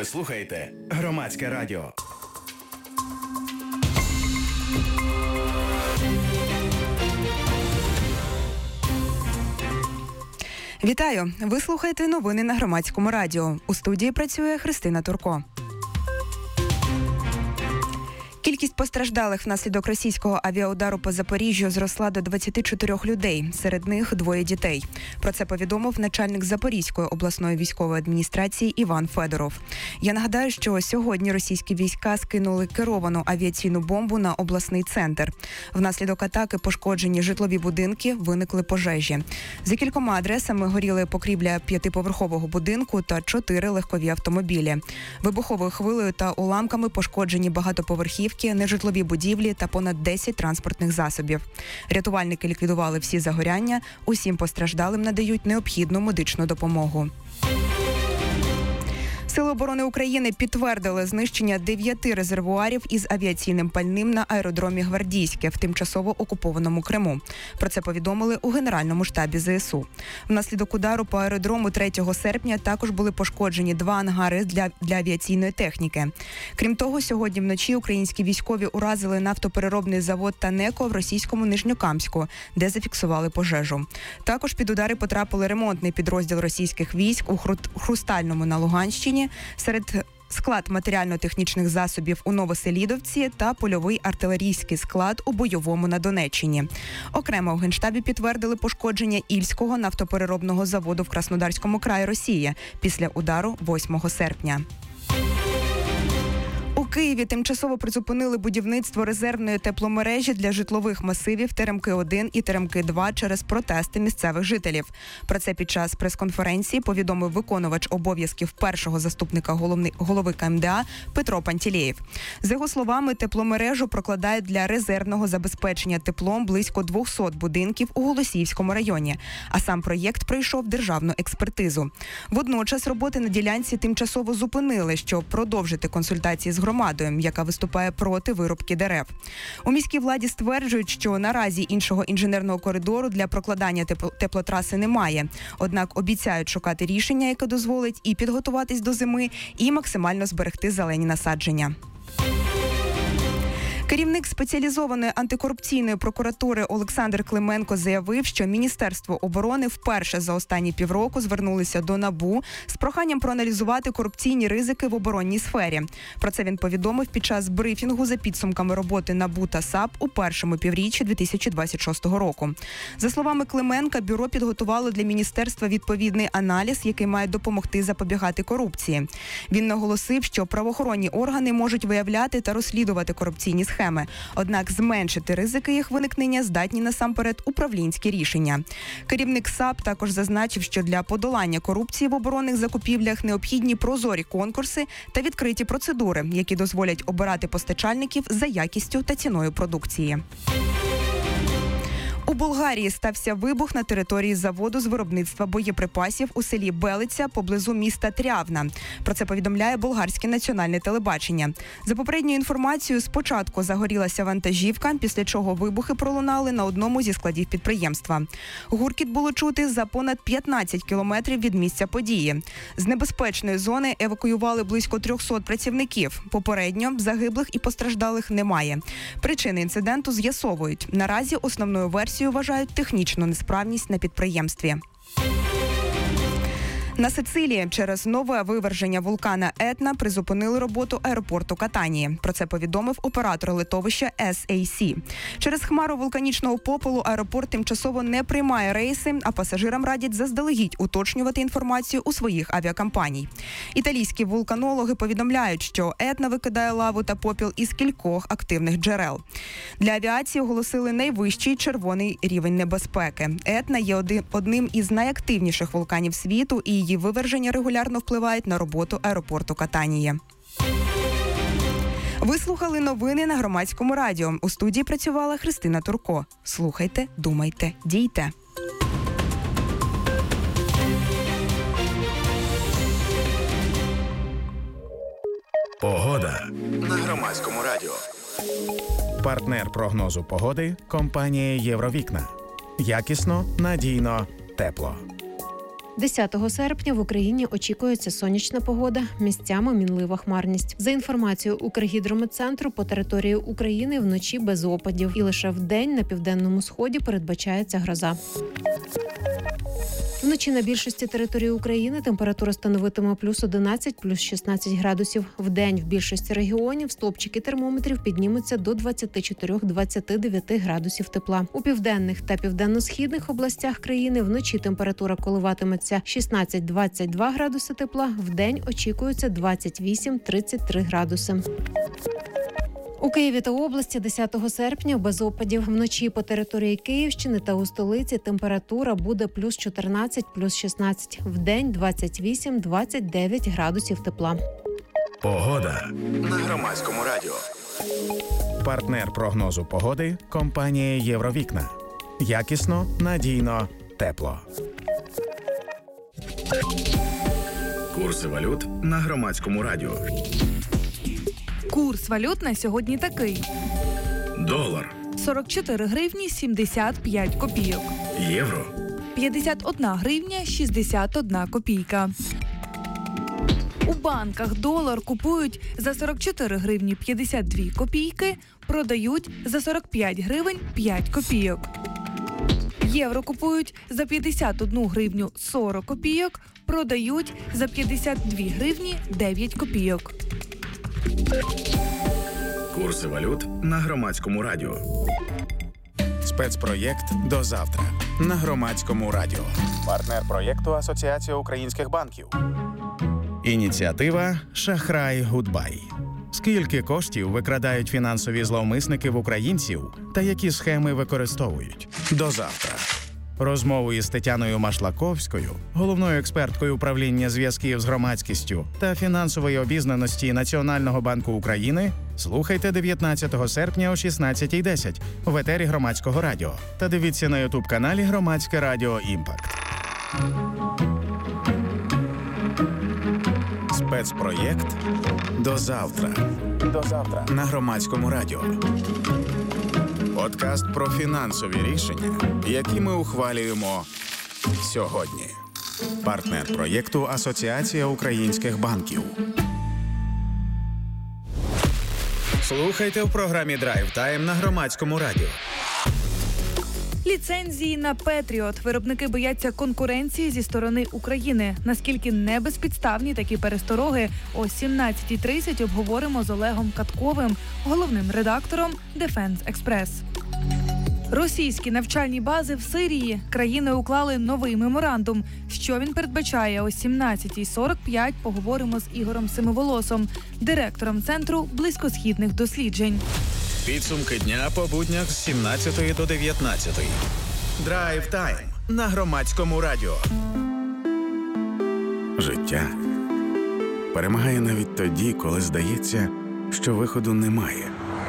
Ви слухаєте Громадське радіо. Вітаю! Ви слухаєте новини на Громадському радіо. У студії працює Христина Турко. Кількість постраждалих внаслідок російського авіаудару по Запоріжжю зросла до 24 людей, серед них 2 дітей. Про це повідомив начальник Запорізької обласної військової адміністрації Іван Федоров. Я нагадаю, що сьогодні російські війська скинули керовану авіаційну бомбу на обласний центр. Внаслідок атаки пошкоджені житлові будинки, виникли пожежі. За кількома адресами горіли покрівля 5-поверхового будинку та 4 легкові автомобілі. Вибуховою хвилею та уламками пошкоджені багатоповерхівки, нежитлові будівлі та понад 10 транспортних засобів. Рятувальники ліквідували всі загоряння, усім постраждалим надають необхідну медичну допомогу. Сили оборони України підтвердили знищення 9 резервуарів із авіаційним пальним на аеродромі Гвардійське в тимчасово окупованому Криму. Про це повідомили у Генеральному штабі ЗСУ. Внаслідок удару по аеродрому 3 серпня також були пошкоджені 2 ангари для авіаційної техніки. Крім того, сьогодні вночі українські військові уразили нафтопереробний завод «Танеко» в російському Нижньокамську, де зафіксували пожежу. Також під удари потрапили ремонтний підрозділ російських військ у Хрустальному на Луганщині, серед склад матеріально-технічних засобів у Новоселідовці та польовий артилерійський склад у Бойовому на Донеччині. Окремо у Генштабі підтвердили пошкодження Ільського нафтопереробного заводу в Краснодарському краї Росії після удару 8 серпня. У Києві тимчасово призупинили будівництво резервної тепломережі для житлових масивів Теремки-1 і Теремки-2 через протести місцевих жителів. Про це під час прес-конференції повідомив виконувач обов'язків першого заступника голови КМДА Петро Пантілеєв. За його словами, тепломережу прокладають для резервного забезпечення теплом близько 200 будинків у Голосіївському районі, а сам проєкт пройшов державну експертизу. Водночас роботи на ділянці тимчасово зупинили, щоб продовжити консультації з громадою, яка виступає проти вирубки дерев. У міській владі стверджують, що наразі іншого інженерного коридору для прокладання теплотраси немає. Однак обіцяють шукати рішення, яке дозволить і підготуватись до зими, і максимально зберегти зелені насадження. Керівник спеціалізованої антикорупційної прокуратури Олександр Клименко заявив, що Міністерство оборони вперше за останні півроку звернулися до НАБУ з проханням проаналізувати корупційні ризики в оборонній сфері. Про це він повідомив під час брифінгу за підсумками роботи НАБУ та САП у першому півріччі 2026 року. За словами Клименка, бюро підготувало для міністерства відповідний аналіз, який має допомогти запобігати корупції. Він наголосив, що правоохоронні органи можуть виявляти та розслідувати корупційні схеми. Однак зменшити ризики їх виникнення здатні насамперед управлінські рішення. Керівник САП також зазначив, що для подолання корупції в оборонних закупівлях необхідні прозорі конкурси та відкриті процедури, які дозволять обирати постачальників за якістю та ціною продукції. У Болгарії стався вибух на території заводу з виробництва боєприпасів у селі Белиця поблизу міста Трявна. Про це повідомляє болгарське національне телебачення. За попередньою інформацією, спочатку загорілася вантажівка, після чого вибухи пролунали на одному зі складів підприємства. Гуркіт було чути за понад 15 кілометрів від місця події. З небезпечної зони евакуювали близько 300 працівників. Попередньо загиблих і постраждалих немає. Причини інциденту з'ясовують. Наразі основною версією вважають технічну несправність на підприємстві. На Сицилії через нове виверження вулкана Етна призупинили роботу аеропорту Катанії. Про це повідомив оператор литовища SAC. Через хмару вулканічного попелу аеропорт тимчасово не приймає рейси, а пасажирам радять заздалегідь уточнювати інформацію у своїх авіакомпаній. Італійські вулканологи повідомляють, що Етна викидає лаву та попіл із кількох активних джерел. Для авіації оголосили найвищий червоний рівень небезпеки. Етна є одним із найактивніших вулканів світу, і її виверження регулярно впливають на роботу аеропорту Катанії. Ви слухали новини на Громадському радіо. У студії працювала Христина Турко. Слухайте, думайте, дійте. Погода на Громадському радіо. Партнер прогнозу погоди – компанія «Євровікна». Якісно, надійно, тепло. 10 серпня в Україні очікується сонячна погода, місцями мінлива хмарність. За інформацією Укргідрометцентру, по території України вночі без опадів. І лише вдень на південному сході передбачається гроза. Вночі на більшості території України температура становитиме плюс 11, плюс 16 градусів. Вдень в більшості регіонів стовпчики термометрів піднімуться до 24-29 градусів тепла. У південних та південно-східних областях країни вночі температура коливатиметься 16-22 градуси тепла, вдень очікується 28-33 градуси. У Києві та області 10 серпня без опадів. Вночі по території Київщини та у столиці температура буде плюс 14, плюс 16. Вдень 28-29 градусів тепла. Погода на Громадському радіо. Партнер прогнозу погоди – компанія «Євровікна». Якісно, надійно, тепло. Курси валют на Громадському радіо. Курс валют на сьогодні такий. Долар. 44 гривні 75 копійок. Євро. 51 гривня 61 копійка. У банках долар купують за 44 гривні 52 копійки, продають за 45 гривень 5 копійок. Євро купують за 51 гривню 40 копійок, продають за 52 гривні 9 копійок. Курси валют на Громадському радіо. Спецпроєкт «До завтра» на Громадському радіо. Партнер проєкту Асоціація українських банків. Ініціатива «Шахрай Гудбай». Скільки коштів викрадають фінансові зловмисники в українців та які схеми використовують? До завтра. Розмову із Тетяною Машлаковською, головною експерткою управління зв'язків з громадськістю та фінансової обізнаності Національного банку України, слухайте 19 серпня о 16:10 в етері Громадського радіо та дивіться на ютуб-каналі Громадське радіо Імпакт. Спецпроєкт «До завтра». До завтра на Громадському радіо. Подкаст про фінансові рішення, які ми ухвалюємо сьогодні. Партнер проєкту Асоціація українських банків. Слухайте в програмі «Драйв Тайм» на Громадському радіо. Ліцензії на Петріот. Виробники бояться конкуренції зі сторони України. Наскільки небезпідставні такі перестороги, о 17:30 обговоримо з Олегом Катковим, головним редактором Defense Express. Російські навчальні бази в Сирії. Країни уклали новий меморандум. Що він передбачає? О 17:45 поговоримо з Ігорем Семиволосом, директором Центру близькосхідних досліджень. Підсумки дня по буднях з 17 до 19. Драйв Тайм на Громадському радіо. Життя перемагає навіть тоді, коли здається, що виходу немає.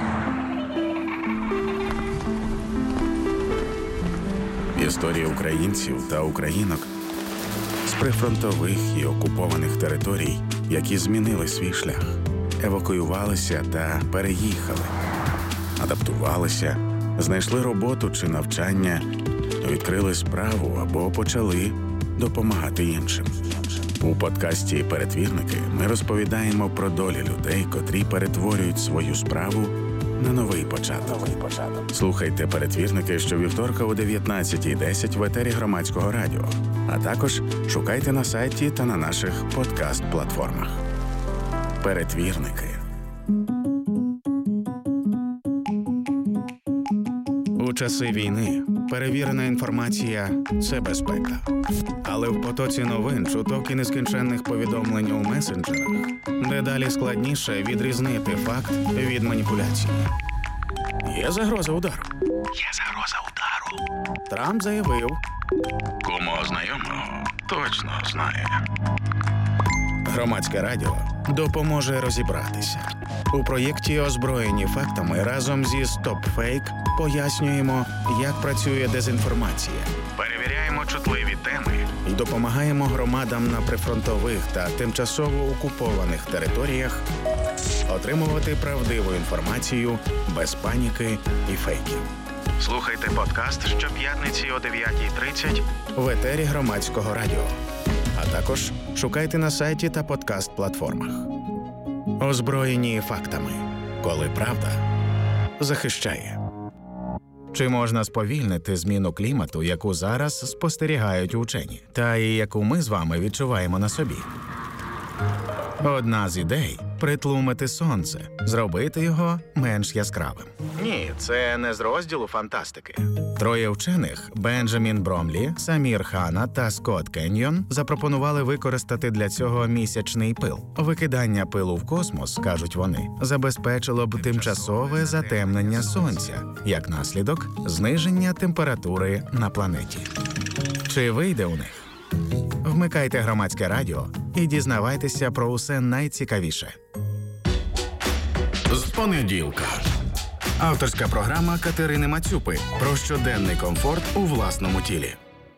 Історія українців та українок з прифронтових і окупованих територій, які змінили свій шлях, евакуювалися та переїхали, адаптувалися, знайшли роботу чи навчання, відкрили справу або почали допомагати іншим. У подкасті «Перетвірники» ми розповідаємо про долі людей, котрі перетворюють свою справу на новий початок. Слухайте «Перетвірники» щовівторка о 19:10 в етері Громадського радіо, а також шукайте на сайті та на наших подкаст-платформах. «Перетвірники». У часи війни перевірена інформація – це безпека. Але в потоці новин, чуток і нескінченних повідомлень у месенджерах дедалі складніше відрізнити факт від маніпуляції. Є загроза удару. Трамп заявив. Кому знайомого точно знає. Громадське радіо допоможе розібратися. У проєкті «Озброєні фактами» разом зі «Стоп-фейк» пояснюємо, як працює дезінформація. Перевіряємо чутливі теми і допомагаємо громадам на прифронтових та тимчасово окупованих територіях отримувати правдиву інформацію без паніки і фейків. Слухайте подкаст щоп'ятниці о 9:30 в етері Громадського радіо. також шукайте на сайті та подкаст-платформах. Озброєні фактами, коли правда захищає. Чи можна сповільнити зміну клімату, яку зараз спостерігають учені, та і яку ми з вами відчуваємо на собі? Одна з ідей – притлумити сонце, зробити його менш яскравим. Ні, це не з розділу фантастики. Троє вчених – Бенджамін Бромлі, Самір Хана та Скотт Кеньйон – запропонували використати для цього місячний пил. Викидання пилу в космос, кажуть вони, забезпечило б тимчасове затемнення сонця, як наслідок – зниження температури на планеті. Чи вийде у них? Вмикайте Громадське радіо і дізнавайтеся про усе найцікавіше. З понеділка. Авторська програма Катерини Мацюпи про щоденний комфорт у власному тілі.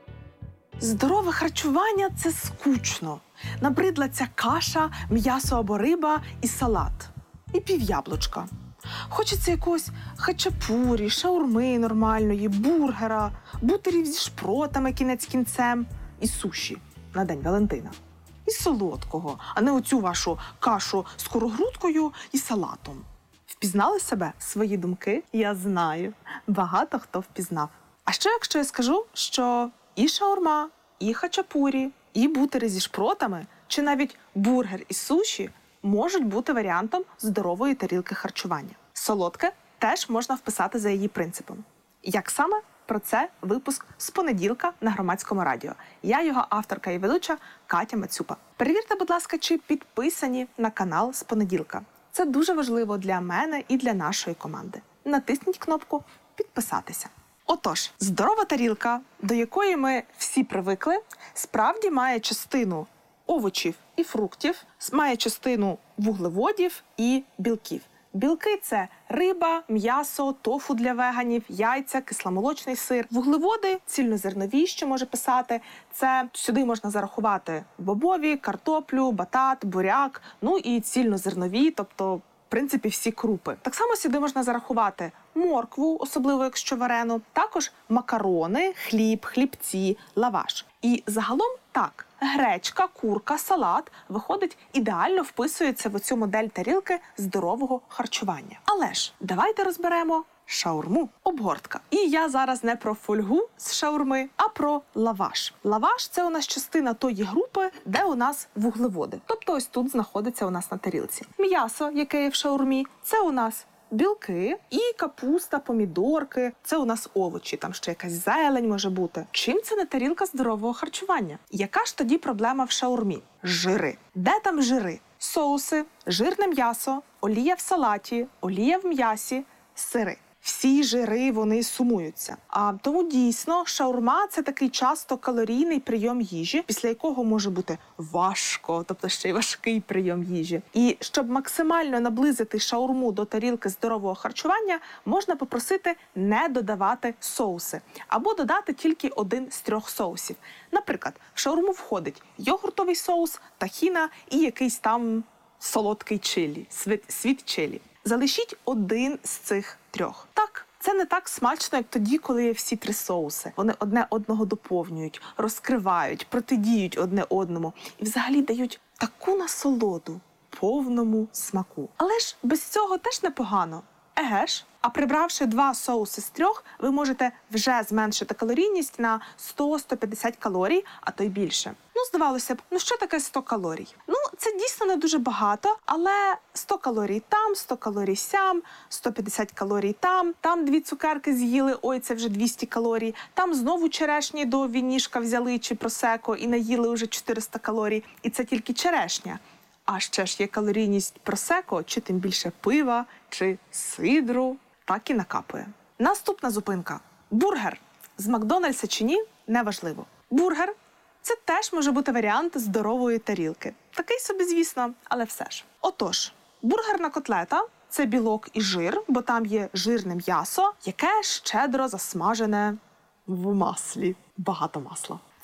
Здорове харчування – це скучно. Набридла ця каша, м'ясо або риба і салат. І півяблучка. Хочеться якогось хачапурі, шаурми нормальної, бургера, бутерів зі шпротами кінець кінцем і суші на День Валентина. І солодкого, а не оцю вашу кашу з скорогрудкою і салатом. Впізнали себе, свої думки? Я знаю. Багато хто впізнав. А що, якщо я скажу, що і шаурма, і хачапурі, і бутери зі шпротами, чи навіть бургер і суші можуть бути варіантом здорової тарілки харчування? Солодке теж можна вписати за її принципом. Як саме? Про це випуск з понеділка на Громадському радіо. Я його авторка і ведуча Катя Мацюпа. Перевірте, будь ласка, чи підписані на канал з понеділка. Це дуже важливо для мене і для нашої команди. Натисніть кнопку «Підписатися». Отож, здорова тарілка, до якої ми всі привикли, справді має частину овочів і фруктів, має частину вуглеводів і білків. Білки – це риба, м'ясо, тофу для веганів, яйця, кисломолочний сир. Вуглеводи – цільнозернові, що може писати. Це сюди можна зарахувати бобові, картоплю, батат, буряк, ну і цільнозернові, тобто, в принципі, всі крупи. Так само сюди можна зарахувати моркву, особливо якщо варену, також макарони, хліб, хлібці, лаваш. І загалом так, гречка, курка, салат, виходить, ідеально вписується в оцю модель тарілки здорового харчування. Але ж, давайте розберемо шаурму. Обгортка. І я зараз не про фольгу з шаурми, а про лаваш. Лаваш – це у нас частина тої групи, де у нас вуглеводи. Тобто ось тут знаходиться у нас на тарілці. М'ясо, яке є в шаурмі, це у нас білки і капуста, помідорки. Це у нас овочі, там ще якась зелень може бути. Чим це не тарілка здорового харчування? Яка ж тоді проблема в шаурмі? Жири. Де там жири? Соуси, жирне м'ясо, олія в салаті, олія в м'ясі, сири. Всі жири, вони сумуються. А тому дійсно шаурма – це такий часто калорійний прийом їжі, після якого може бути важко, тобто ще й важкий прийом їжі. І щоб максимально наблизити шаурму до тарілки здорового харчування, можна попросити не додавати соуси. Або додати тільки один з 3 соусів. Наприклад, в шаурму входить йогуртовий соус, тахіна і якийсь там солодкий чилі, світ чилі. Залишіть один з цих 3. Так, це не так смачно, як тоді, коли є всі 3 соуси. Вони одне одного доповнюють, розкривають, протидіють одне одному і взагалі дають таку насолоду повному смаку. Але ж без цього теж непогано. Еге ж, а прибравши 2 соуси з 3, ви можете вже зменшити калорійність на 100-150 калорій, а то й більше. Ну, здавалося б, що таке 100 калорій? Ну, це дійсно не дуже багато, але 100 калорій там, 100 калорій сям, 150 калорій там 2 цукерки з'їли, ой, це вже 200 калорій, там знову черешні до вінішка взяли чи просеко і наїли вже 400 калорій, і це тільки черешня. А ще ж є калорійність просеко, чи тим більше пива, чи сидру. Так і накапує. Наступна зупинка. Бургер. З Макдональдса чи ні – неважливо. Бургер – це теж може бути варіант здорової тарілки. Такий собі, звісно, але все ж. Отож, бургерна котлета – це білок і жир, бо там є жирне м'ясо, яке щедро засмажене в маслі. Багато масла.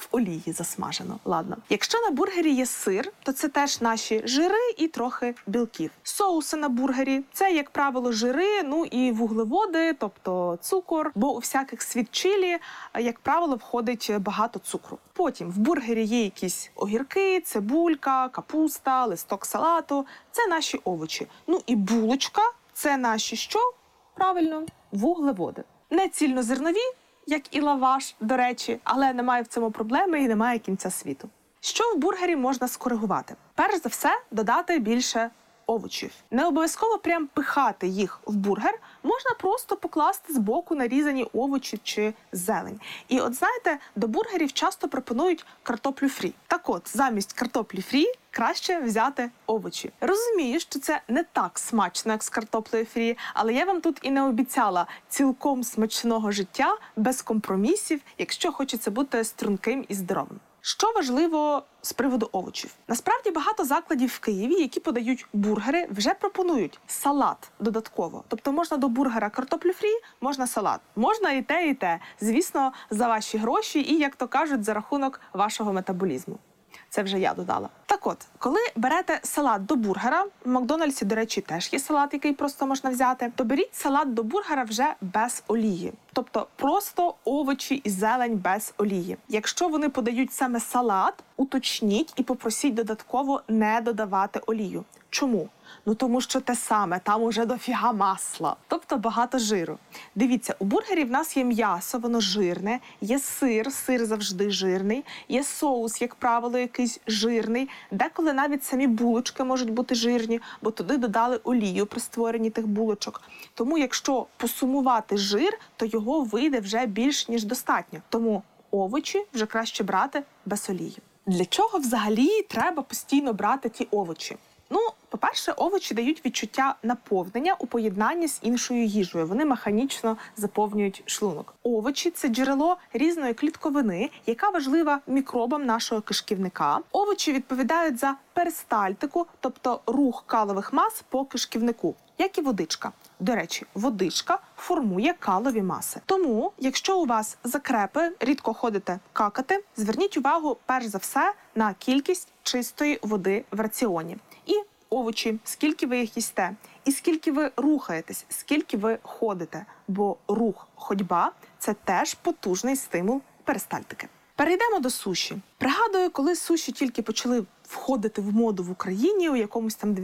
в олії засмажено. Ладно. Якщо на бургері є сир, то це теж наші жири і трохи білків. Соуси на бургері – це, як правило, жири, ну і вуглеводи, тобто цукор, бо у всяких світ-чилі, як правило, входить багато цукру. Потім в бургері є якісь огірки, цибулька, капуста, листок салату – це наші овочі. Ну і булочка – це наші що? Правильно, вуглеводи. Не цільнозернові, як і лаваш, до речі, але немає в цьому проблеми і немає кінця світу. Що в бургері можна скоригувати? Перш за все, додати більше овочів. Не обов'язково прям пихати їх в бургер, можна просто покласти збоку нарізані овочі чи зелень. І от знаєте, до бургерів часто пропонують картоплю фрі. Так от, замість картоплі фрі краще взяти овочі. Розумію, що це не так смачно, як з картоплею фрі, але я вам тут і не обіцяла цілком смачного життя, без компромісів, якщо хочеться бути струнким і здоровим. Що важливо з приводу овочів? Насправді багато закладів в Києві, які подають бургери, вже пропонують салат додатково. Тобто можна до бургера картоплю фрі, можна салат. Можна і те, і те. Звісно, за ваші гроші і, як то кажуть, за рахунок вашого метаболізму. Це вже я додала. Так от, коли берете салат до бургера, в Макдональдсі, до речі, теж є салат, який просто можна взяти, то беріть салат до бургера вже без олії. Тобто просто овочі і зелень без олії. Якщо вони подають саме салат, уточніть і попросіть додатково не додавати олію. Чому? Ну тому що те саме, там уже дофіга масла, тобто багато жиру. Дивіться, у бургері в нас є м'ясо, воно жирне, є сир завжди жирний, є соус, як правило, якийсь жирний, деколи навіть самі булочки можуть бути жирні, бо туди додали олію при створенні тих булочок. Тому якщо посумувати жир, то його вийде вже більш ніж достатньо. Тому овочі вже краще брати без олії. Для чого взагалі треба постійно брати ті овочі? Ну, по-перше, овочі дають відчуття наповнення у поєднанні з іншою їжею. Вони механічно заповнюють шлунок. Овочі – це джерело різної клітковини, яка важлива мікробам нашого кишківника. Овочі відповідають за перистальтику, тобто рух калових мас по кишківнику, як і водичка. До речі, водичка формує калові маси. Тому, якщо у вас закрепи, рідко ходите какати, зверніть увагу перш за все на кількість чистої води в раціоні. І овочі, скільки ви їх їсте, і скільки ви рухаєтесь, скільки ви ходите. Бо рух, ходьба – це теж потужний стимул перистальтики. Перейдемо до суші. Пригадую, коли суші тільки почали входити в моду в Україні у якомусь там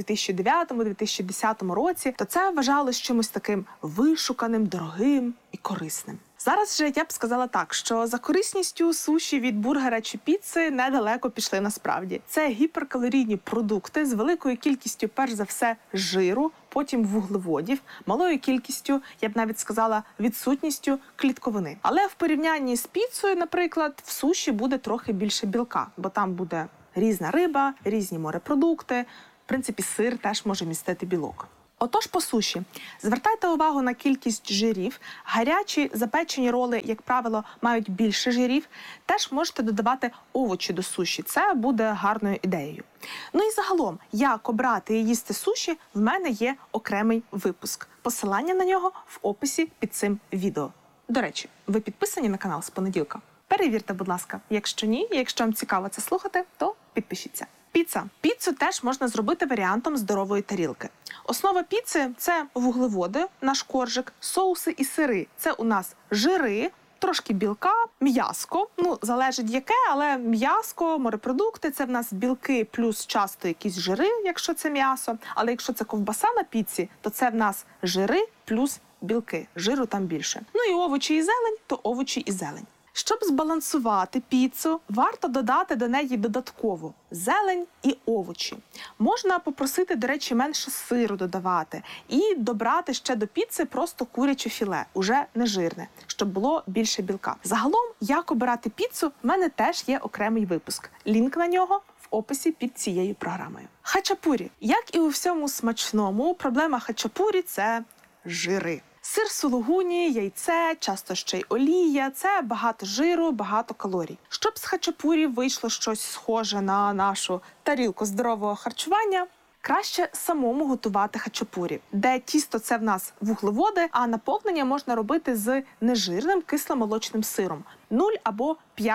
2009-2010 році, то це вважалось чимось таким вишуканим, дорогим і корисним. Зараз же я б сказала так, що за корисністю суші від бургера чи піци недалеко пішли насправді. Це гіперкалорійні продукти з великою кількістю, перш за все, жиру, потім вуглеводів, малою кількістю, я б навіть сказала, відсутністю клітковини. Але в порівнянні з піцею, наприклад, в суші буде трохи більше білка, бо там буде різна риба, різні морепродукти, в принципі, сир теж може містити білок. Отож, по суші. Звертайте увагу на кількість жирів. Гарячі запечені роли, як правило, мають більше жирів. Теж можете додавати овочі до суші. Це буде гарною ідеєю. Ну і загалом, як обрати і їсти суші, в мене є окремий випуск. Посилання на нього в описі під цим відео. До речі, ви підписані на канал з понеділка? Перевірте, будь ласка. Якщо ні, якщо вам цікаво це слухати, то підпишіться. Піца. Піцу теж можна зробити варіантом здорової тарілки. Основа піци – це вуглеводи, наш коржик, соуси і сири. Це у нас жири, трошки білка, м'яско. Ну, залежить яке, але м'яско, морепродукти – це в нас білки плюс часто якісь жири, якщо це м'ясо. Але якщо це ковбаса на піці, то це в нас жири плюс білки. Жиру там більше. Ну і овочі і зелень, то овочі і зелень. Щоб збалансувати піцу, варто додати до неї додатково зелень і овочі. Можна попросити, до речі, менше сиру додавати і добрати ще до піци просто куряче філе, уже не жирне, щоб було більше білка. Загалом, як обирати піцу, в мене теж є окремий випуск. Лінк на нього в описі під цією програмою. Хачапурі. Як і у всьому смачному, проблема хачапурі – це жири. Сир сулугуні, яйце, часто ще й олія – це багато жиру, багато калорій. Щоб з хачапурі вийшло щось схоже на нашу тарілку здорового харчування, Краще самому готувати хачапурі, де тісто – це в нас вуглеводи, а наповнення можна робити з нежирним кисломолочним сиром. 0 або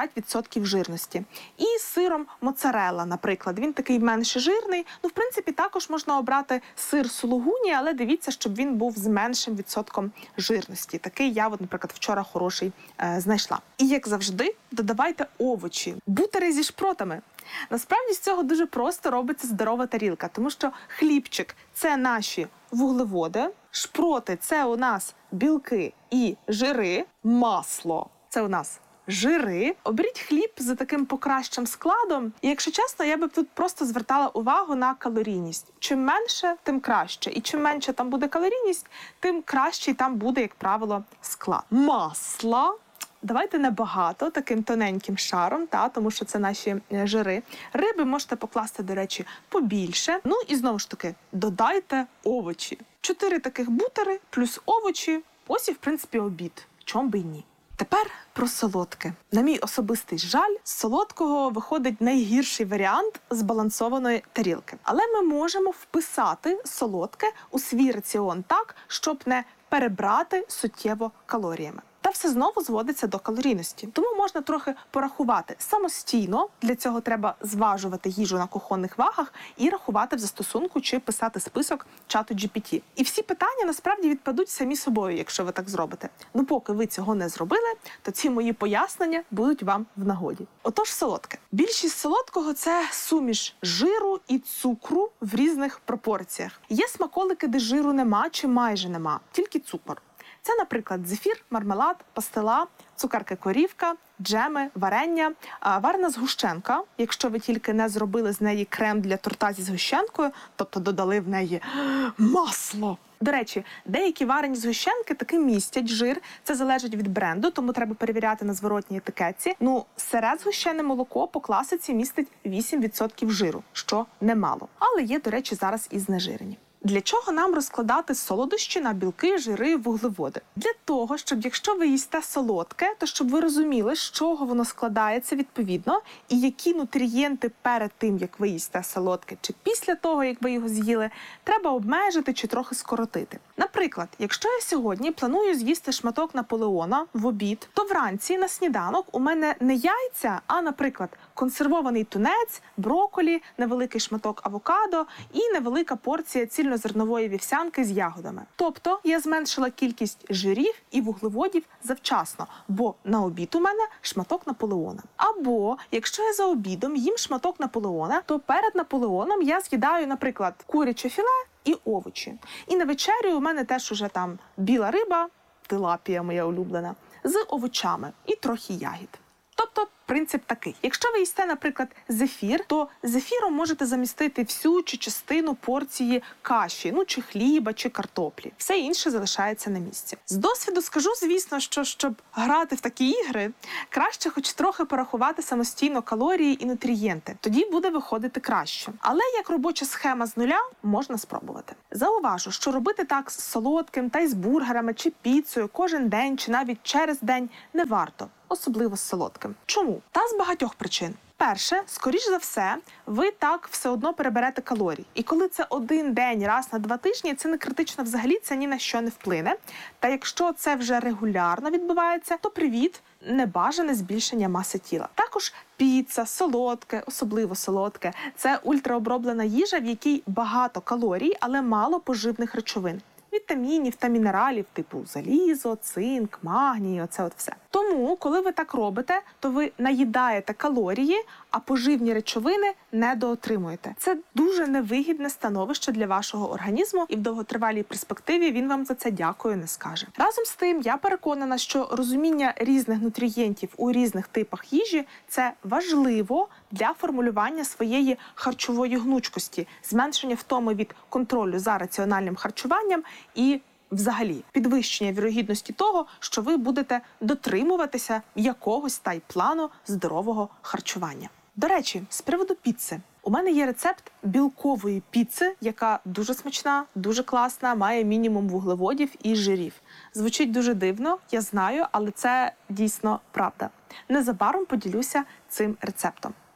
5% жирності. І сиром моцарелла, наприклад. Він такий менше жирний. В принципі, також можна обрати сир сулугуні, але дивіться, щоб він був з меншим відсотком жирності. Такий я, наприклад, вчора хороший знайшла. І, як завжди, додавайте овочі. Бутери зі шпротами. Насправді, з цього дуже просто робиться здорова тарілка, тому що хлібчик – це наші вуглеводи, шпроти – це у нас білки і жири, масло – це у нас жири. Оберіть хліб з таким покращим складом. І, якщо чесно, я би тут просто звертала увагу на калорійність. Чим менше, тим краще. І чим менше там буде калорійність, тим кращий там буде, як правило, склад. Масла. Давайте небагато, таким тоненьким шаром, тому що це наші жири. Риби можете покласти, до речі, побільше. І знову ж таки, додайте овочі. 4 таких бутери плюс овочі. Ось і, в принципі, обід. Чом би й ні. Тепер про солодке. На мій особистий жаль, з солодкого виходить найгірший варіант збалансованої тарілки. Але ми можемо вписати солодке у свій раціон так, щоб не перебрати суттєво калоріями. Та все знову зводиться до калорійності. Тому можна трохи порахувати самостійно. Для цього треба зважувати їжу на кухонних вагах і рахувати в застосунку чи писати список чату GPT. І всі питання насправді відпадуть самі собою, якщо ви так зробите. Поки ви цього не зробили, то ці мої пояснення будуть вам в нагоді. Отож, солодке. Більшість солодкого – це суміш жиру і цукру в різних пропорціях. Є смаколики, де жиру нема чи майже нема, тільки цукор. Це, наприклад, зефір, мармелад, пастила, цукерки-корівка, джеми, варення, варена згущенка, якщо ви тільки не зробили з неї крем для торта зі згущенкою, тобто додали в неї масло. До речі, деякі варені згущенки таки містять жир, це залежить від бренду, тому треба перевіряти на зворотній етикетці. Сире згущене молоко по класиці містить 8% жиру, що немало. Але є, до речі, зараз і знежирені. Для чого нам розкладати солодощі на білки, жири, вуглеводи? Для того, щоб якщо ви їсте солодке, то щоб ви розуміли, з чого воно складається відповідно, і які нутрієнти перед тим, як ви їсте солодке, чи після того, як ви його з'їли, треба обмежити чи трохи скоротити. Наприклад, якщо я сьогодні планую з'їсти шматок Наполеона в обід, то вранці на сніданок у мене не яйця, а, наприклад, консервований тунець, брокколі, невеликий шматок авокадо і невелика порція цільнозернової вівсянки з ягодами. Тобто я зменшила кількість жирів і вуглеводів завчасно, бо на обід у мене шматок Наполеона. Або, якщо я за обідом їм шматок Наполеона, то перед Наполеоном я з'їдаю, наприклад, куряче філе і овочі. І на вечерю у мене теж уже там біла риба, тилапія моя улюблена, з овочами і трохи ягід. Тобто принцип такий. Якщо ви їсте, наприклад, зефір, то зефіром можете замістити всю чи частину порції каші, чи хліба, чи картоплі. Все інше залишається на місці. З досвіду скажу, звісно, що щоб грати в такі ігри, краще хоч трохи порахувати самостійно калорії і нутрієнти. Тоді буде виходити краще. Але як робоча схема з нуля, можна спробувати. Зауважу, що робити так з солодким та й з бургерами чи піцею кожен день чи навіть через день не варто. Особливо з солодким. Чому? Та з багатьох причин. Перше, скоріш за все, ви так все одно переберете калорій. І коли це один день раз на 2 тижні, це не критично взагалі, це ні на що не вплине. Та якщо це вже регулярно відбувається, то привіт, небажане збільшення маси тіла. Також піца, солодке, особливо солодке – це ультраоброблена їжа, в якій багато калорій, але мало поживних речовин. Вітамінів та мінералів типу залізо, цинк, магній, оце от все. Тому, коли ви так робите, то ви наїдаєте калорії, а поживні речовини недоотримуєте. Це дуже невигідне становище для вашого організму, і в довготривалій перспективі він вам за це дякую не скаже. Разом з тим, я переконана, що розуміння різних нутрієнтів у різних типах їжі – це важливо для формулювання своєї харчової гнучкості, зменшення втоми від контролю за раціональним харчуванням і взагалі підвищення вірогідності того, що ви будете дотримуватися якогось плану здорового харчування. До речі, з приводу піци. У мене є рецепт білкової піци, яка дуже смачна, дуже класна, має мінімум вуглеводів і жирів. Звучить дуже дивно, я знаю, але це дійсно правда. Незабаром поділюся цим рецептом.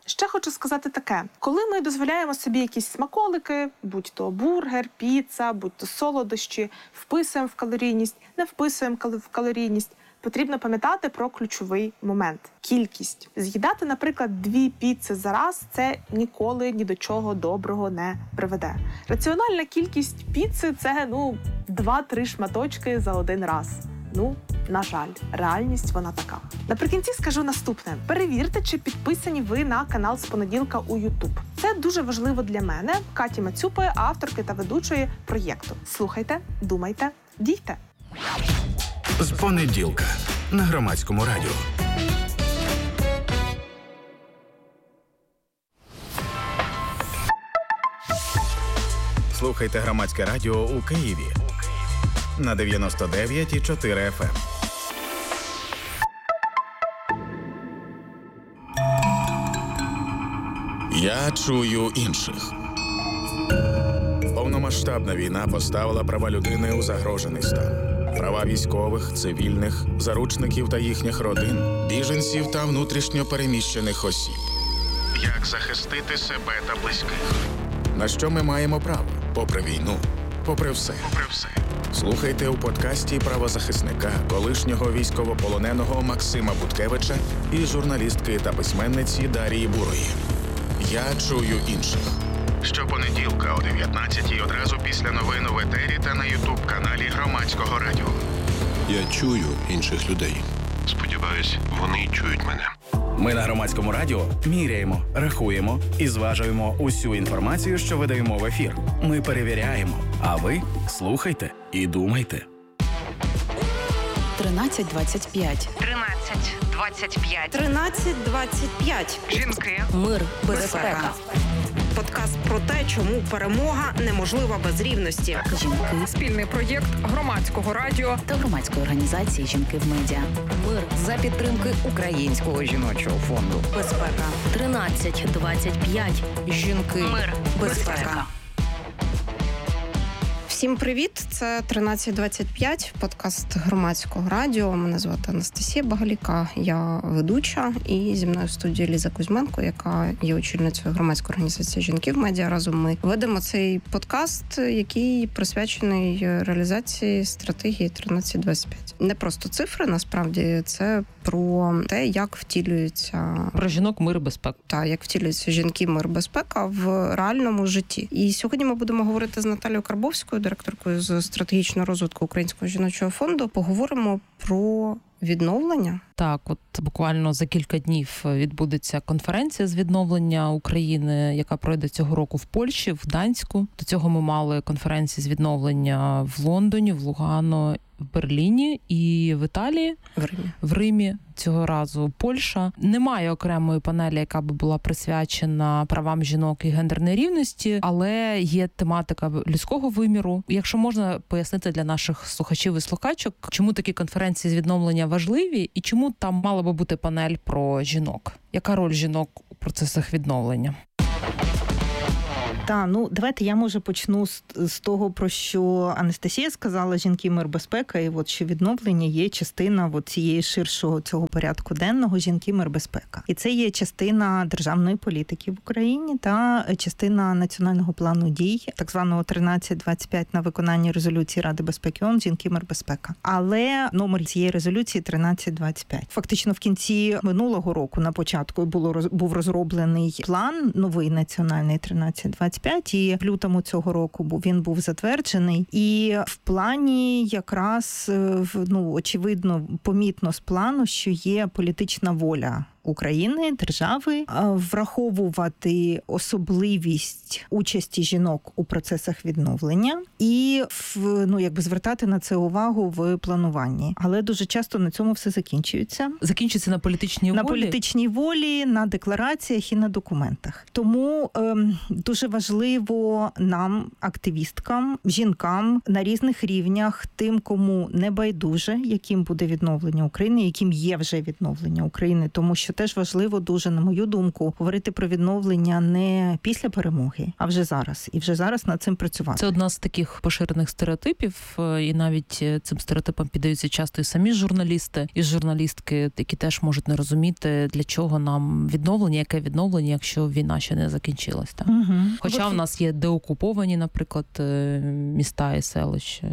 Ще хочу сказати таке. Коли ми дозволяємо собі якісь смаколики, будь-то бургер, піца, будь-то солодощі, вписуємо в калорійність, не вписуємо в калорійність, потрібно пам'ятати про ключовий момент – кількість. З'їдати, наприклад, 2 піци за раз – це ніколи ні до чого доброго не приведе. Раціональна кількість піци – це, 2-3 шматочки за один раз. На жаль, реальність вона така. Наприкінці скажу наступне. Перевірте, чи підписані ви на канал «З понеділка» у YouTube. Це дуже важливо для мене, Каті Мацюпи, авторки та ведучої проєкту. Слухайте, думайте, дійте. З понеділка на Громадському радіо. Слухайте Громадське радіо у Києві на 99,4 FM. Я чую інших. Повномасштабна війна поставила права людини у загрожений стан. Права військових, цивільних, заручників та їхніх родин, біженців та внутрішньо переміщених осіб. Як захистити себе та близьких? На що ми маємо право? Попри війну, попри все. Слухайте у подкасті правозахисника, колишнього військовополоненого Максима Буткевича і журналістки та письменниці Дарії Бурої. Я чую інших. Щопонеділка о 19-й одразу після новин в етері та на YouTube-каналі Громадського радіо. Я чую інших людей. Сподіваюсь, вони чують мене. Ми на Громадському радіо міряємо, рахуємо і зважуємо усю інформацію, що видаємо в ефір. Ми перевіряємо, а ви слухайте і думайте. 1325. 1325. Жінки. Мир, Безпека. Подкаст про те, чому перемога неможлива без рівності. Жінки. Спільний проєкт Громадського радіо Та громадської організації «Жінки в медіа». Мир за підтримки Українського жіночого фонду. Безпека. 1325. Жінки. Мир. Безпека. Всім привіт! Це 1325, подкаст Громадського радіо. Мене звати Анастасія Багаліка, я ведуча, і зі мною в студії Ліза Кузьменко, яка є очільницею громадської організації «Жінки в медіа». Разом ми ведемо цей подкаст, який присвячений реалізації стратегії 1325. Не просто цифри, насправді, це про те, як втілюється... Про жінок, мир, безпека. Так, як втілюються жінки, мир, безпека в реальному житті. І сьогодні ми будемо говорити з Наталією Карбовською, директоркою з стратегічного розвитку Українського жіночого фонду. Поговоримо про відновлення. Так, от буквально за кілька днів відбудеться конференція з відновлення України, яка пройде цього року в Польщі, в Гданську. До цього ми мали конференції з відновлення в Лондоні, в Лугано, в Берліні і в Італії. В Римі. Цього разу Польща. Немає окремої панелі, яка би була присвячена правам жінок і гендерній рівності, але є тематика людського виміру. Якщо можна пояснити для наших слухачів і слухачок, чому такі конференції з відновлення важливі і чому там мала би бути панель про жінок? Яка роль жінок у процесах відновлення? Так, давайте я, може, почну з того, про що Анастасія сказала, жінки, мир, безпека, і що відновлення є частина цієї ширшого цього порядку денного жінки, мир, безпека. І це є частина державної політики в Україні та частина національного плану дій, так званого 1325 на виконання резолюції Ради безпеки ООН «Жінки, мир, безпека». Але номер цієї резолюції 1325. Фактично в кінці минулого року, на початку, був розроблений план, новий національний 1325, і в лютому цього року він був затверджений. І в плані якраз, очевидно, помітно з плану, що є політична воля України, держави, враховувати особливість участі жінок у процесах відновлення і звертати на це увагу в плануванні. Але дуже часто на цьому все закінчується. Закінчується на політичній волі? На політичній волі, на деклараціях і на документах. Тому дуже важливо нам, активісткам, жінкам на різних рівнях, тим, кому не байдуже, яким буде відновлення України, яким є вже відновлення України, тому що теж важливо дуже, на мою думку, говорити про відновлення не після перемоги, а вже зараз. І вже зараз над цим працювати. Це одна з таких поширених стереотипів, і навіть цим стереотипам піддаються часто і самі журналісти, і журналістки, які теж можуть не розуміти, для чого нам відновлення, яке відновлення, якщо війна ще не закінчилась. Так? Угу. Хоча в нас є деокуповані, наприклад, міста і селища.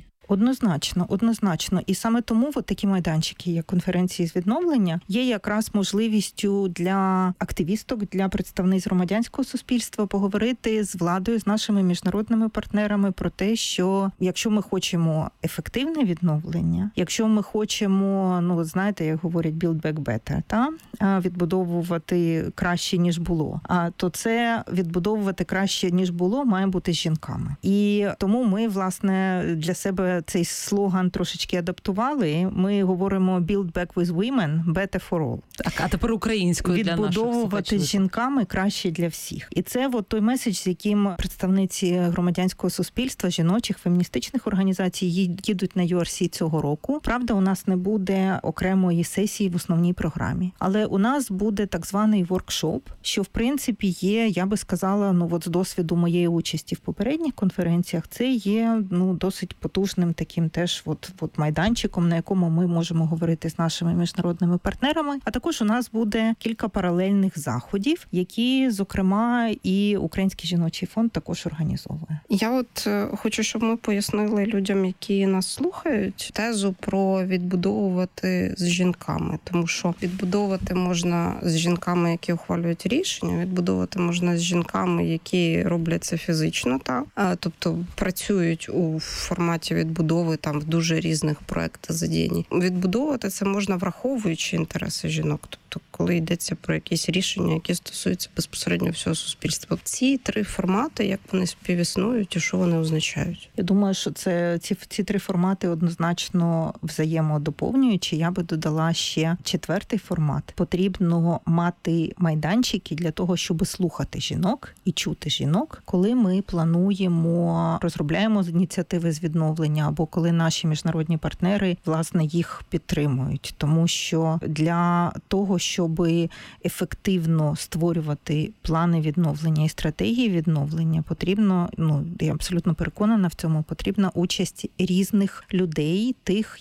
Однозначно. І саме тому такі майданчики, як конференції з відновлення, є якраз можливістю для активісток, для представниць громадянського суспільства поговорити з владою, з нашими міжнародними партнерами про те, що якщо ми хочемо ефективне відновлення, якщо ми хочемо, знаєте, як говорять, build back better, відбудовувати краще, ніж було, то це відбудовувати краще, ніж було, має бути з жінками. І тому ми, власне, для себе цей слоган трошечки адаптували. Ми говоримо «Build back with women, better for all». Так, а тепер українською для наших слухачів. Відбудовувати з жінками краще для всіх. І це той меседж, з яким представниці громадянського суспільства, жіночих, феміністичних організацій їдуть на URC цього року. Правда, у нас не буде окремої сесії в основній програмі. Але у нас буде так званий воркшоп, що, в принципі, є, я би сказала, з досвіду моєї участі в попередніх конференціях, це є, досить потужним таким теж майданчиком, на якому ми можемо говорити з нашими міжнародними партнерами. А також у нас буде кілька паралельних заходів, які, зокрема, і Український жіночий фонд також організовує. Я хочу, щоб ми пояснили людям, які нас слухають, тезу про відбудовувати з жінками. Тому що відбудовувати можна з жінками, які ухвалюють рішення, відбудовувати можна з жінками, які роблять це фізично, тобто працюють у форматі відбудови в дуже різних проєктах задіяні. Відбудовувати це можна, враховуючи інтереси жінок, тобто коли йдеться про якісь рішення, які стосуються безпосередньо всього суспільства. Ці три формати, як вони співіснують і що вони означають? Я думаю, що ці три формати однозначно взаємодоповнюючі. Я би додала ще четвертий формат. Потрібно мати майданчики для того, щоб слухати жінок і чути жінок, коли ми плануємо, розробляємо ініціативи з відновлення, або коли наші міжнародні партнери, власне, їх підтримують. Тому що для того, щоб ефективно створювати плани відновлення і стратегії відновлення, потрібно, я абсолютно переконана в цьому, потрібна участь різних людей, тих,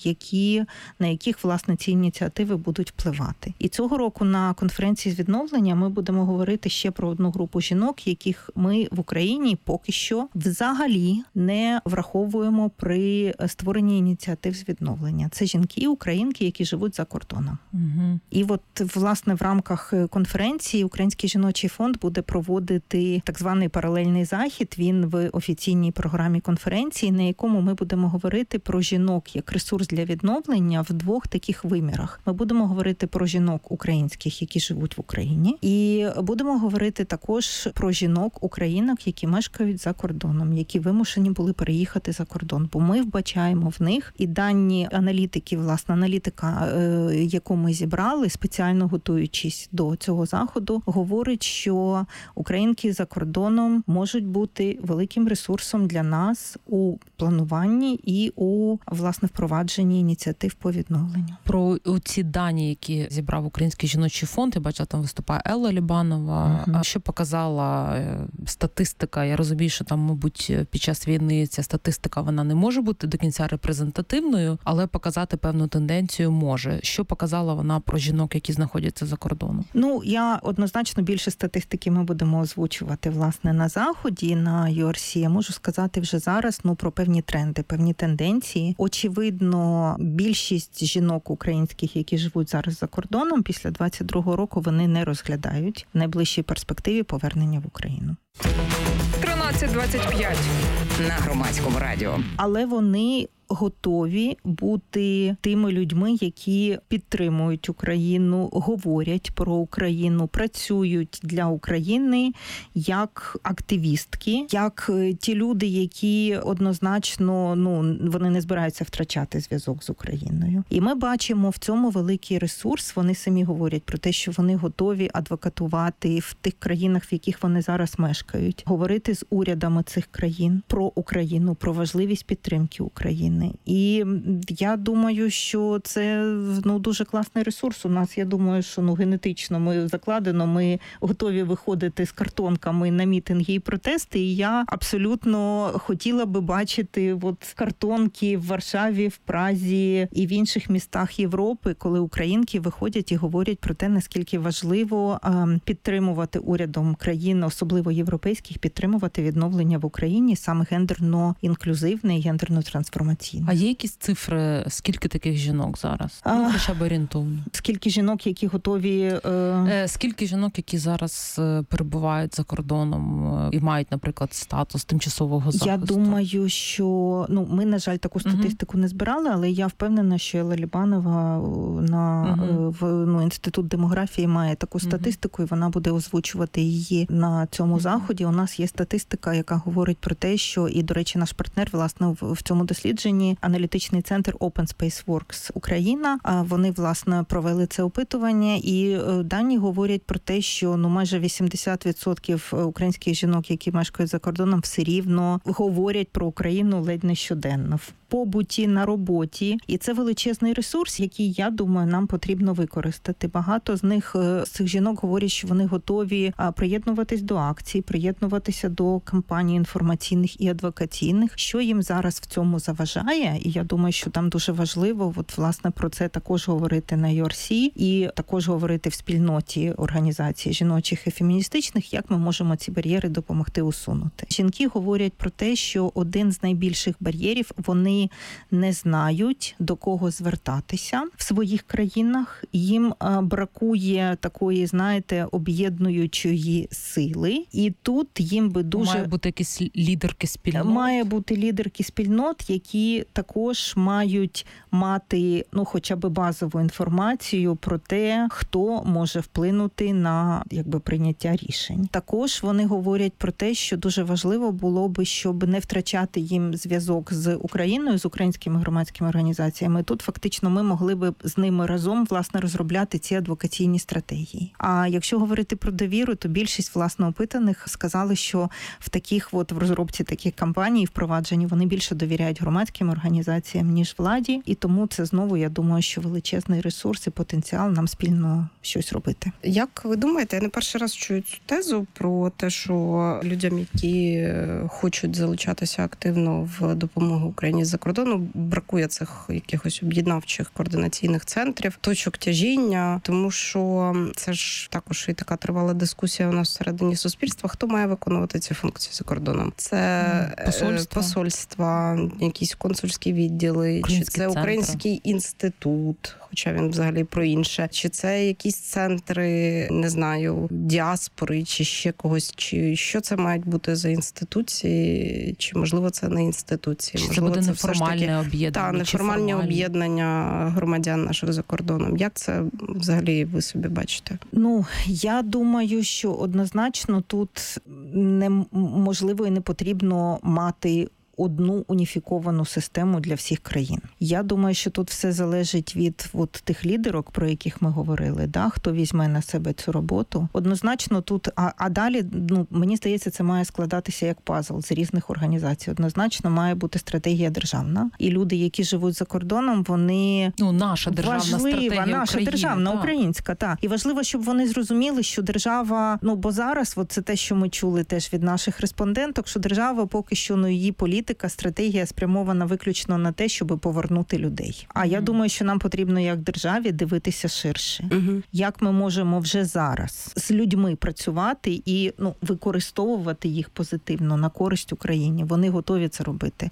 на яких, власне, ці ініціативи будуть впливати. І цього року на конференції з відновлення ми будемо говорити ще про одну групу жінок, яких ми в Україні поки що взагалі не враховуємо при створенні ініціатив з відновлення. Це жінки, українки, які живуть за кордоном. Угу. І власне, в рамках конференції Український жіночий фонд буде проводити так званий паралельний захід. Він в офіційній програмі конференції, на якому ми будемо говорити про жінок як ресурс для відновлення в двох таких вимірах. Ми будемо говорити про жінок українських, які живуть в Україні, і будемо говорити також про жінок-українок, які мешкають за кордоном, які вимушені були переїхати за кордон. Бо ми вбачаємо в них і дані аналітики, власне, аналітика, яку ми зібрали, спеціально готуючись до цього заходу, говорить, що українки за кордоном можуть бути великим ресурсом для нас у плануванні і у, власне, впровадженні ініціатив по відновленню. Про ці дані, які зібрав Український жіночий фонд, я бачила, там виступає Елла Лібанова. Угу. Що показала статистика? Я розумію, що там, мабуть, під час війни ця статистика, вона не може бути до кінця репрезентативною, але показати певну тенденцію може. Що показала вона про жінок, які знаходяться за кордоном? Я однозначно більше статистики ми будемо озвучувати, власне, на заході, на URC. Я можу сказати вже зараз, про певні тренди, певні тенденції. Очевидно, більшість жінок українських, які живуть зараз за кордоном, після 22-го року вони не розглядають в найближчій перспективі повернення в Україну. 13:25 на Громадському радіо. Але вони готові бути тими людьми, які підтримують Україну, говорять про Україну, працюють для України як активістки, як ті люди, які однозначно, вони не збираються втрачати зв'язок з Україною. І ми бачимо в цьому великий ресурс. Вони самі говорять про те, що вони готові адвокатувати в тих країнах, в яких вони зараз мешкають, говорити з урядами цих країн про Україну, про важливість підтримки України. України. І я думаю, що це дуже класний ресурс. У нас, я думаю, що генетично ми закладено, ми готові виходити з картонками на мітинги і протести. І я абсолютно хотіла би бачити картонки в Варшаві, в Празі і в інших містах Європи, коли українки виходять і говорять про те, наскільки важливо підтримувати урядом країн, особливо європейських, підтримувати відновлення в Україні саме гендерно-інклюзивне і гендерно-трансформаційне. А є якісь цифри, скільки таких жінок зараз? Хоча б орієнтовно. Скільки жінок, які готові... Скільки жінок, які зараз перебувають за кордоном і мають, наприклад, статус тимчасового захисту? Я думаю, що... ми, на жаль, таку статистику не збирали, але я впевнена, що Елла Лібанова в Інститут демографії має таку статистику, і вона буде озвучувати її на цьому заході. У нас є статистика, яка говорить про те, що, і, до речі, наш партнер, власне, в цьому дослідженні, аналітичний центр Open Space Works Україна, вони, власне, провели це опитування, і дані говорять про те, що майже 80% українських жінок, які мешкають за кордоном, все рівно говорять про Україну ледь не щоденно. В побуті, на роботі. І це величезний ресурс, який, я думаю, нам потрібно використати. Багато з них, з цих жінок, говорять, що вони готові приєднуватись до акцій, приєднуватися до кампаній інформаційних і адвокаційних. Що їм зараз в цьому заважає? І я думаю, що там дуже важливо, власне, про це також говорити на URC і також говорити в спільноті організацій жіночих і феміністичних, як ми можемо ці бар'єри допомогти усунути. Жінки говорять про те, що один з найбільших бар'єрів – вони не знають, до кого звертатися в своїх країнах. Їм бракує такої, об'єднуючої сили. І тут їм би дуже... Має бути якісь лідерки спільнот? Має бути лідерки спільнот, які також мають мати, хоча б базову інформацію про те, хто може вплинути на, прийняття рішень. Також вони говорять про те, що дуже важливо було би, щоб не втрачати їм зв'язок з Україною, з українськими громадськими організаціями. Тут фактично ми могли би з ними разом, власне, розробляти ці адвокаційні стратегії. А якщо говорити про довіру, то більшість, власне, опитаних сказали, що в розробці таких кампаній, впровадженні, вони більше довіряють громадським організаціям, ніж владі. І тому це знову, я думаю, що величезний ресурс і потенціал нам спільно щось робити. Як ви думаєте, я не перший раз чую цю тезу про те, що людям, які хочуть залучатися активно в допомогу Україні за кордону, бракує цих якихось об'єднавчих координаційних центрів, точок тяжіння, тому що це ж також і така тривала дискусія у нас всередині суспільства, хто має виконувати ці функції за кордоном. Це посольства, якісь консульські відділи, чи це Український інститут, хоча він взагалі про інше, чи це якісь центри, не знаю, діаспори, чи ще когось, чи що це мають бути за інституції, чи можливо це не інституції. Чи можливо, це буде неформальне об'єднання? Неформальне об'єднання громадян наших за кордоном. Як це взагалі ви собі бачите? Я думаю, що однозначно тут неможливо і не потрібно мати одну уніфіковану систему для всіх країн. Я думаю, що тут все залежить від тих лідерок, про яких ми говорили, хто візьме на себе цю роботу. Однозначно тут, а далі, мені здається, це має складатися як пазл з різних організацій. Однозначно має бути стратегія державна. І люди, які живуть за кордоном, вони... наша державна стратегія наша України, державна, українська, так. І важливо, щоб вони зрозуміли, що держава, бо зараз, це те, що ми чули теж від наших респонденток, що держава поки що, її політика, стратегія спрямована виключно на те, щоб повернути людей. А я думаю, що нам потрібно як державі дивитися ширше. Як ми можемо вже зараз з людьми працювати і використовувати їх позитивно на користь Україні. Вони готові це робити.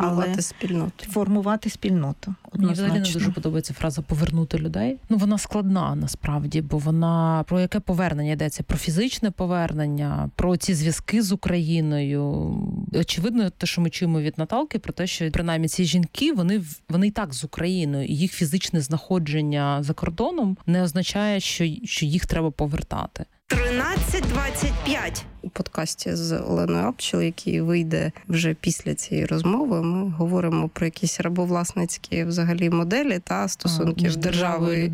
Формувати спільноту. Мені взагалі не дуже подобається фраза «повернути людей». Вона складна насправді, бо вона про яке повернення йдеться? Про фізичне повернення, про ці зв'язки з Україною. Очевидно, те, що ми чуємо від Наталки, про те, що принаймні ці жінки, вони і так з Україною, і їх фізичне знаходження за кордоном не означає, що їх треба повертати. 1325. У подкасті з Оленою Апчел, який вийде вже після цієї розмови, ми говоримо про якісь рабовласницькі взагалі моделі та стосунки з державою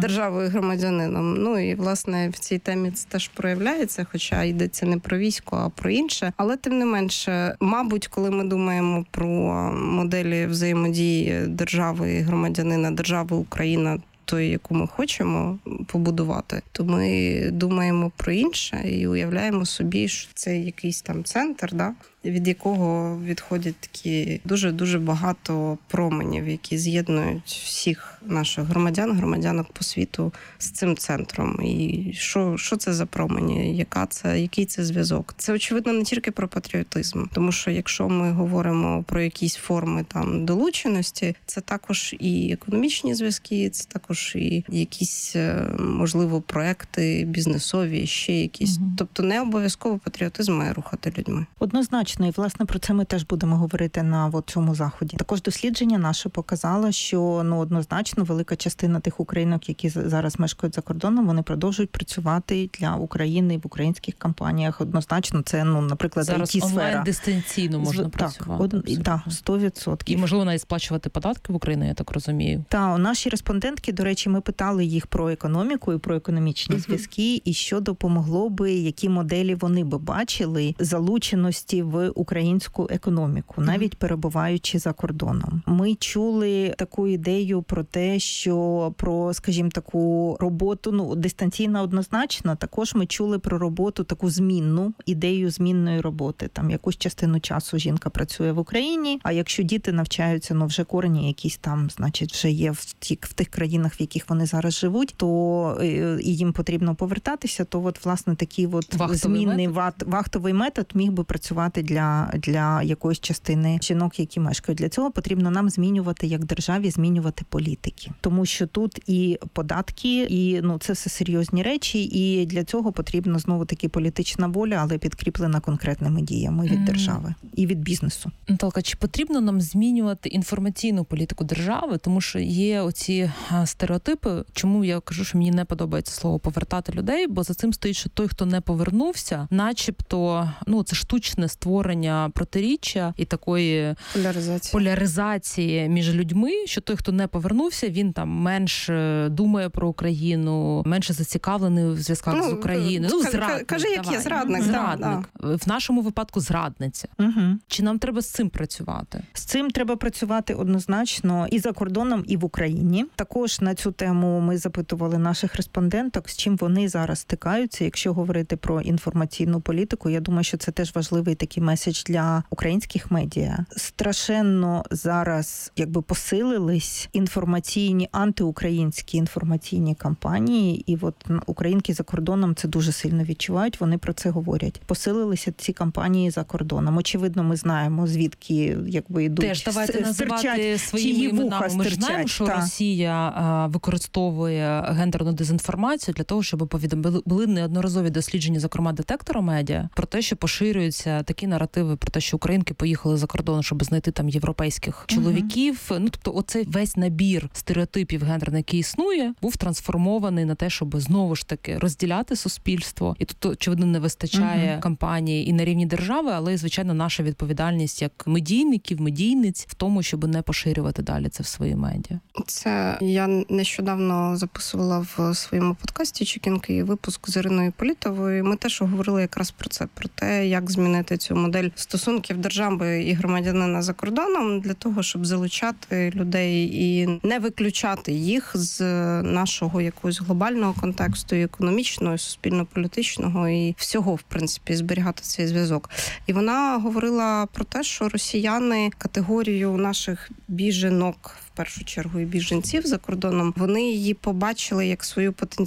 і громадянином. Ну і, власне, в цій темі це теж проявляється, хоча йдеться не про військо, а про інше. Але, тим не менше, мабуть, коли ми думаємо про моделі взаємодії держави і громадянина, держави Україна, тої, яку ми хочемо побудувати, то ми думаємо про інше і уявляємо собі, що це якийсь там центр, да, від якого відходять такі дуже-дуже багато променів, які з'єднують всіх наших громадянок по світу з цим центром. І що це за промені? Який це зв'язок? Це, очевидно, не тільки про патріотизм. Тому що якщо ми говоримо про якісь форми там долученості, це також і економічні зв'язки, це також і якісь, можливо, проекти бізнесові, ще якісь. Тобто не обов'язково патріотизм має рухати людьми. Однозначно. І, власне, про це ми теж будемо говорити на цьому заході. Також дослідження наше показало, що однозначно велика частина тих українок, які зараз мешкають за кордоном, вони продовжують працювати для України в українських компаніях. Однозначно, це, наприклад, зараз IT-сфера. Онлайн дистанційно можна працювати. Так, 100%. І, можливо, навіть сплачувати податки в Україну, я так розумію. Так, наші респондентки, до речі, ми питали їх про економіку і про економічні зв'язки, і що допомогло би, які моделі вони би бачили залученості в українську економіку, навіть перебуваючи за кордоном. Ми чули таку ідею про те, що про, скажімо, таку роботу, дистанційна однозначно, також ми чули про роботу таку змінну, ідею змінної роботи. Там якусь частину часу жінка працює в Україні, а якщо діти навчаються, вже корені якісь там, значить, вже є в тих країнах, в яких вони зараз живуть, то і їм потрібно повертатися, то власне такий змінний вахтовий метод міг би працювати для якоїсь частини жінок, які мешкають. Для цього потрібно нам змінювати, як державі, змінювати політики. Тому що тут і податки, і це все серйозні речі, і для цього потрібна знову-таки політична воля, але підкріплена конкретними діями від держави і від бізнесу. Наталка, чи потрібно нам змінювати інформаційну політику держави? Тому що є оці стереотипи. Чому я кажу, що мені не подобається слово «повертати людей», бо за цим стоїть, що той, хто не повернувся, начебто, це штучне створення протиріччя і такої поляризації між людьми, що той, хто не повернувся, він там менше думає про Україну, менше зацікавлений в зв'язках з Україною. Зрадник. Кажи, як є зрадник. Зрадник. В нашому випадку зрадниця. Чи нам треба з цим працювати? З цим треба працювати однозначно і за кордоном, і в Україні. Також на цю тему ми запитували наших респонденток, з чим вони зараз стикаються. Якщо говорити про інформаційну політику, я думаю, що це теж важливий такий меседж для українських медіа. Страшенно зараз посилились антиукраїнські інформаційні кампанії, і українки за кордоном це дуже сильно відчувають, вони про це говорять. Посилилися ці кампанії за кордоном. Очевидно, ми знаємо, звідки йдуть. Теж давайте називати своїми іменами. Ми ж знаємо, що Росія використовує гендерну дезінформацію для того, щоб були неодноразові дослідження, зокрема детектора медіа, про те, що поширюються такі наративи про те, що українки поїхали за кордон, щоб знайти там європейських чоловіків. Тобто оцей весь набір стереотипів гендерних, який існує, був трансформований на те, щоб знову ж таки розділяти суспільство. І тут, очевидно, не вистачає кампанії і на рівні держави, але, звичайно, наша відповідальність як медійників, медійниць в тому, щоб не поширювати далі це в свої медіа. Це я нещодавно записувала в своєму подкасті «Чекінки» випуск з Іриною Політовою. Ми теж говорили якраз про це, про те, як змінити цю модель стосунків держави і громадянина за кордоном для того, щоб залучати людей і не виключати їх з нашого якогось глобального контексту, і економічного, і суспільно-політичного, і всього, в принципі, зберігати цей зв'язок. І вона говорила про те, що росіяни категорію наших біженок, в першу чергу, і біженців за кордоном, вони її побачили як свою потенційну